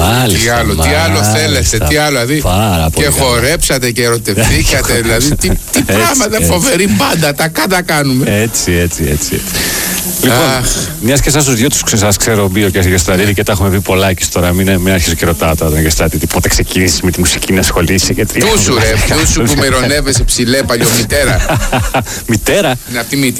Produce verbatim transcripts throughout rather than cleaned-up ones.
Μάλιστα. Τι άλλο, μάλιστα, τι άλλο θέλετε, τι άλλο. Δηλαδή. Και χορέψατε και ερωτευθήκατε. Δηλαδή, τι, τι πράγματα, φοβερή μπάντα. Τα κάτα κάνουμε. Έτσι, έτσι, έτσι. Λοιπόν, μια και εσά του δυο του σας ξέρω, Μπίο και Γεσταρίδη, και τα έχουμε πει πολλά και τώρα. Μην, μην αρχίσω και ρωτάω τώρα τον Γεσταρίδη πότε ξεκίνησε με τη μουσική να ασχολείσαι. Τούσου ρε, τούσου που με ρωνεύεσαι ψηλέ, παλιομητέρα. Μητέρα. Είναι από τη μύτη.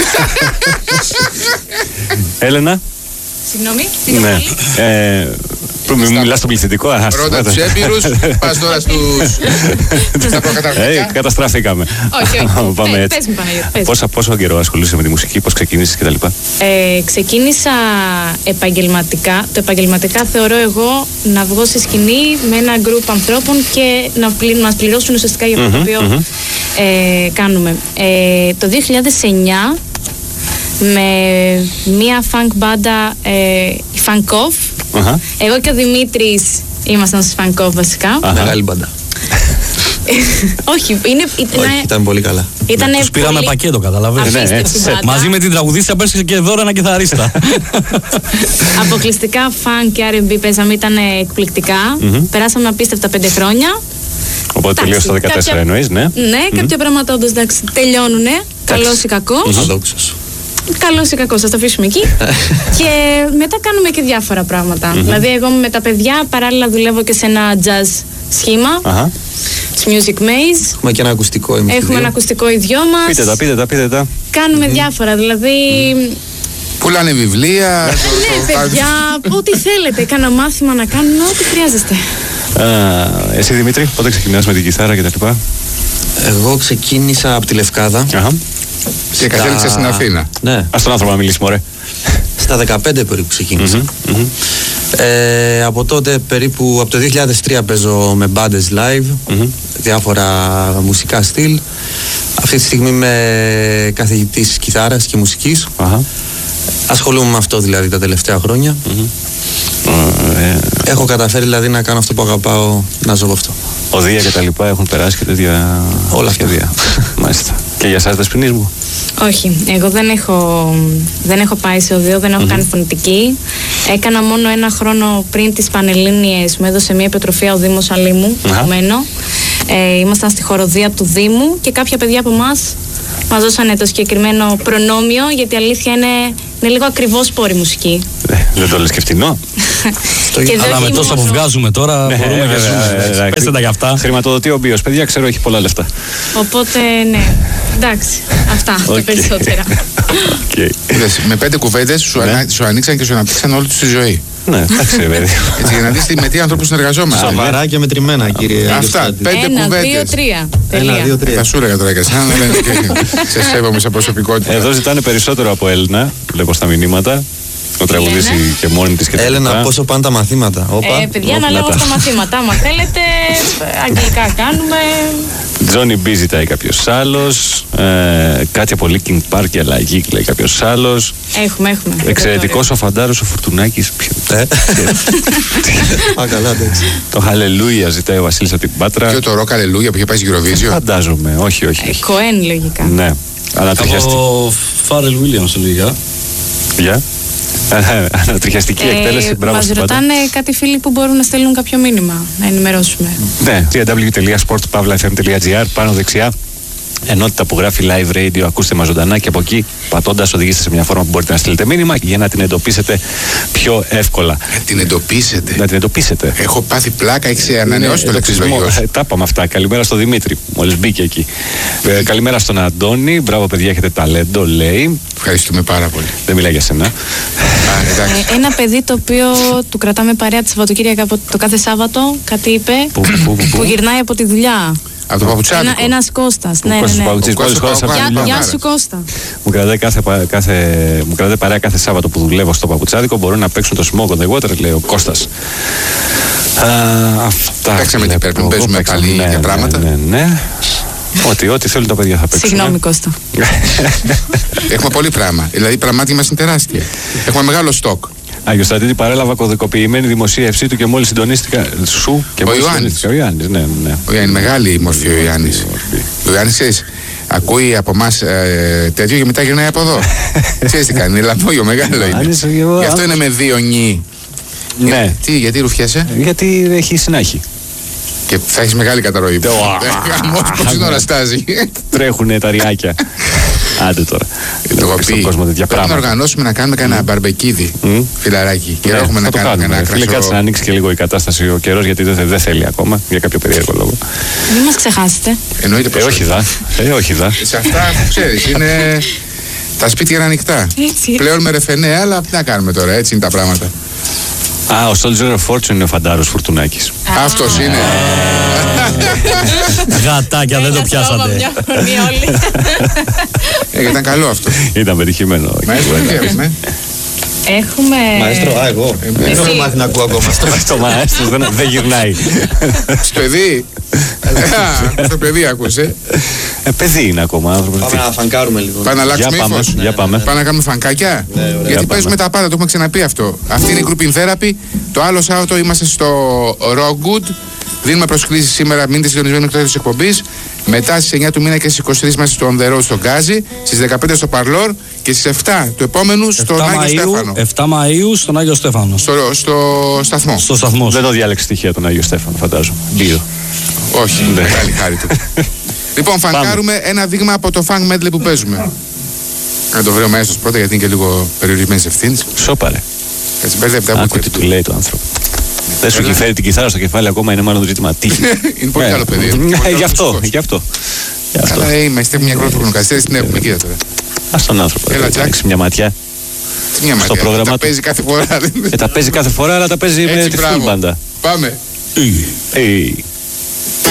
Έλενα. Συγγνώμη, τι ναι. ε, Μιλάς στο πληθυντικό. Ρώτα τους έμπειρους, πας τώρα στους... στα προκαταρκτικά. Ε, καταστραφήκαμε. Όχι, όχι. Πάμε ε, έτσι. Πες μου, Παναγιώτη, πες. Πόσα, πόσο καιρό ασχολείσαι με τη μουσική, πώς ξεκίνησες κτλ. Ε, ξεκίνησα επαγγελματικά. Το επαγγελματικά θεωρώ εγώ να βγω σε σκηνή με ένα γκρουπ ανθρώπων και να πλη, μας πληρώσουν ουσιαστικά για αυτό το οποίο mm-hmm. ε, κάνουμε. Ε, το δύο χιλιάδες εννιά με μία funk μπάντα, ε, η Funk Off. Uh-huh. Εγώ και ο Δημήτρης ήμασταν στη Funk Off βασικά. Uh-huh. Μεγάλη μπάντα. Όχι, είναι, ήταν, Όχι, ήταν πολύ καλά. Ήτανε τους πήραμε πολύ... πακέτο, καταλαβαίνεις. Ναι, μαζί με την τραγουδίστρια πέρασε και δώρα ένα κιθαρίστα. Αποκλειστικά funk και αρ εν μπι παίζαμε, ήταν εκπληκτικά. Mm-hmm. Περάσαμε απίστευτα πέντε χρόνια. Οπότε τελείωσε το δεκατέσσερα εννοείς, ναι. Ναι, mm-hmm. κάποια πράγματα όντως τελειώνουνε. Καλός ή κακός. Αδόξως. Καλός ή κακός, θα το αφήσουμε εκεί. Και μετά κάνουμε και διάφορα πράγματα. Mm-hmm. Δηλαδή, εγώ με τα παιδιά παράλληλα δουλεύω και σε ένα jazz σχήμα. Uh-huh. Music Maze. Έχουμε και ένα ακουστικό εμείς. Έχουμε ένα ακουστικό οι δυο μας. Πείτε τα, πείτε τα, πείτε τα. Κάνουμε mm-hmm. διάφορα, δηλαδή. Mm-hmm. Πουλάνε βιβλία. Ναι, παιδιά, ό,τι θέλετε. Κάνα μάθημα να κάνουμε, ό,τι χρειάζεστε. Uh, εσύ Δημήτρη, πότε ξεκινάς με την κιθάρα κτλ? Εγώ ξεκίνησα από τη Λευκάδα. Uh-huh. Και κατέληξε στην Αθήνα. Ναι. Ας τον άνθρωπο να μιλήσει, μωρέ. Στα δεκαπέντε περίπου ξεκίνησα. Mm-hmm, mm-hmm. Ε, από τότε περίπου, από το δύο χιλιάδες τρία παίζω με μπάντες live, mm-hmm. διάφορα μουσικά στυλ. Αυτή τη στιγμή είμαι καθηγητής κιθάρας και μουσικής. Uh-huh. Ασχολούμαι με αυτό δηλαδή τα τελευταία χρόνια. Mm-hmm. Uh, ε... Έχω καταφέρει δηλαδή να κάνω αυτό που αγαπάω, να ζω από αυτό. Οδεία και τα λοιπά έχουν περάσει και τέτοια. Όλα αυτά. Μάλιστα. Και για εσάς Δεσποινής μου? Όχι, εγώ δεν έχω, δεν έχω πάει σε οδείο, δεν έχω mm-hmm. κάνει φωνητική. Έκανα μόνο ένα χρόνο πριν τις Πανελλήνιες, μου έδωσε μια υποτροφία ο Δήμος Αλήμου, mm-hmm. ε, ήμασταν στη χοροδία του Δήμου και κάποια παιδιά από εμάς μας δώσανε το συγκεκριμένο προνόμιο, γιατί η αλήθεια είναι, είναι λίγο ακριβώς πόρη μουσική. Ε, δεν το λες και φτηνό. Αλλά με τόσα που βγάζουμε τώρα ναι, μπορούμε και ζούμε. Πέστε τα για αυτά. Χρηματοδοτεί ο Μπίος, παιδιά, ξέρω έχει πολλά λεφτά. Οπότε ναι, εντάξει, αυτά τα περισσότερα. Με πέντε κουβέντες σου ανοίξαν και σου αναπτύξαν όλη τους τη ζωή. Ναι, εντάξει, παιδί. Έτσι, για να δεις με τι ανθρώπους συνεργαζόμαστε. Σοβαρά και μετρημένα, κύριε. Αυτά, πέντε κουβέντες. Ένα, δύο, τρία. Ένα, δύο, τρία. Θα σου έλεγα τώρα και εσένα, σε σέβομαι σε προσωπικότητα. Εδώ ζητάνε περισσότερο από Έλληνα, βλέπω στα μηνύματα. Το τραγουδίσει και μόνη της και τα Έλενα, πόσο πάνε τα μαθήματα? Ε, παιδιά, να λέω στα μαθήματα. Άμα θέλετε, αγγλικά κάνουμε. Τζόνι Μπι ζητάει κάποιος άλλος. Ε, κάτι από Linkin Park και αλλαγή, λέει κάποιος άλλος. Έχουμε, έχουμε. Εξαιρετικός ο Φαντάρος ο Φουρτουνάκης. Ε. Α, καλά, εντάξει. Το Χαλελούια ζητάει ο Βασίλης από την Πάτρα. Και το Ροκ Χαλελούια που είχε πάει στη Eurovision. Φαντάζομαι, όχι, όχι. Κοέν, λογικά. Ναι, ανατριχιαστική. Από Φάρελ Βίλιαμς, λογικά. Γεια. Ανατριχιαστική εκτέλεση, μπράβο στην Πάτρα. Μας ρωτάνε κάτι φίλοι που μπορούν να στέλνουν κάποιο μήνυμα, να ενημερώσουμε. Ναι, double-u double-u double-u τελεία sport pavla f m τελεία g r, πάνω δεξιά. Ενότητα που γράφει live radio, ακούστε μας ζωντανά και από εκεί πατώντας οδηγήστε σε μια φόρμα που μπορείτε να στείλετε μήνυμα για να την εντοπίσετε πιο εύκολα. Να την εντοπίσετε. Να την εντοπίσετε. Έχω πάθει πλάκα, έχει ανανεώσει το λεξιλόγιο. Τα είπαμε αυτά. Καλημέρα στον Δημήτρη, μόλις μπήκε εκεί. ε, καλημέρα στον Αντώνη. Μπράβο, παιδιά, έχετε ταλέντο, λέει. Ευχαριστούμε πάρα πολύ. Δεν μιλάει για σένα. Α, ε, ένα παιδί το οποίο του κρατάμε παρέα τη Σαββατοκύριακα το κάθε Σάββατο, κάτι είπε, που, που, που, που. που γυρνάει από τη δουλειά. Από το Παπουτσάδικο. Ένα, ένας Κώστας, ναι, ναι, ναι. Γεια σου Κώστα. Μου κρατάει, κάθε, κάθε, μου κρατάει παρέα κάθε Σάββατο που δουλεύω στο Παπουτσάδικο. Μπορούν να παίξουν το Smoke on the Water, λέει ο Κώστας. Αυτά. Παίξαμε την Πέρπιν, παίζουμε καλή ναι, για πράγματα. Ναι, ναι, ναι. Ό,τι, ό,τι θέλουν τα παιδιά θα παίξουν. Συγγνώμη Κώστα. Έχουμε πολύ πράγμα. Δηλαδή η πραγμάτια μας είναι τεράστια. Έχουμε μεγάλο στόκ. Άγιο Στρατήτη, παρέλαβα κωδικοποιημένη δημοσίευσή του και μόλις συντονίστηκα σου και μόλις συντονίστηκα. Ο Ιωάννης, ναι, ναι. Ο Ιωάννης, μεγάλη μορφή ο Ιωάννης. Ο Ιωάννης, ξέρεις, ακούει από εμάς ε, τέτοιο και μετά γυρνάει από εδώ. Ξέρεις τι κάνει, είναι λαμπόγιο μεγάλο είναι. Γι' αυτό είναι με δύο νι. Ναι. Τι, γιατί ρουφιάσαι? Γιατί έχει συνάχη. Και θα έχει μεγάλη καταρροή. Πώς την ώρα στάζει. Τρέχουνε τα ριάκια. Άντε τώρα. Το πει. Πρέπει να οργανώσουμε να κάνουμε κανένα μπαρμπεκίδι. Φιλαράκι. Και έχουμε να κάνουμε ένα κρασό. Κάτσε να ανοίξει και λίγο η κατάσταση ο καιρός, γιατί δεν θέλει ακόμα για κάποιο περίεργο λόγο. Μην μας ξεχάσετε. Εννοείται πως. Ε, όχι δα. Ε, όχι δα. Σε αυτά, ξέρεις, είναι. Τα σπίτια είναι ανοιχτά. Πλέον με ρεφενέ, αλλά τι να κάνουμε τώρα, έτσι είναι τα πράγματα. Α, ο Soldier of Fortune είναι ο Φαντάρος Φουρτουνάκης. Αυτός είναι. Γατάκια, δεν το πιάσατε. Ε, ήταν καλό αυτό. Ήταν πετυχημένο. Μαέστρο, τι έχουμε? Έχουμε... Μαέστρο, α, εγώ. Δεν έχω μάθει να ακούω ακόμα. Στο μαέστρο δεν γυρνάει. Στο παιδί. Στο παιδί άκουσε. Ε, παιδί είναι ακόμα άνθρωπος. Πάμε να φανκάρουμε λίγο. Πάμε να αλλάξουμε ύφος. Για πάμε. Πάμε να κάνουμε φανκάκια. Γιατί παίζουμε τα πάντα, το έχουμε ξαναπεί αυτό. Αυτή είναι η Grouping Therapy. Το άλλο Σάββατο είμαστε στο Rock Good. Δίνουμε προσκλήσεις σήμερα, μείνετε συντονισμένοι μέχρι το τέλος της εκπομπής. Μετά στις εννιά του μήνα και στις είκοσι τρεις είμαστε στο On The Road στο Γκάζι. Στις δεκαπέντε στο Παρλόρ και στις επτά του επόμενου στον Άγιο Στέφανο. επτά Μαΐου στον Άγιο Στέφανο. Στο, στο σταθμό. Στο σταθμό. Δεν το διάλεξε τυχαία τον Άγιο Στέφανο, φαντάζομαι. Μπύρο. Όχι, μεγάλη χάρη του. Λοιπόν, φανκάρουμε ένα δείγμα από το funk medley που παίζουμε. Να το βρει ο Μαέστρος πρώτα, γιατί είναι και λίγο περιορισμένες ευθύνες. Σόπαρε. Έτσι μπέρδευτε από Άκου τι του λέει το άνθρωπο. Δεν σου έχει φέρει την κιθάρα στο κεφάλι ακόμα, είναι μάλλον ζήτημα τύχη. Είναι πολύ καλό παιδί. Γι' αυτό, γι' αυτό. Καλά, είμαστε μια χρόνια που καθυστέρηση την έχουμε, κοίτα τώρα. Ας τον άνθρωπο. Έλα, Τζακ. Μια ματιά. Μια ματιά. πρόγραμμα τα του. παίζει κάθε φορά. Ε, τα παίζει κάθε φορά, αλλά τα παίζει με τη full μπάντα. Πάμε. Ε.